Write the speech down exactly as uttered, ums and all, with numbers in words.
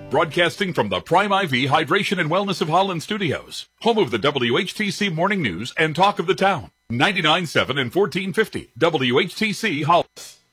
Broadcasting from the Prime I V Hydration and Wellness of Holland Studios, home of the W H T C Morning News and Talk of the Town. ninety-nine point seven and fourteen fifty W H T C Holland.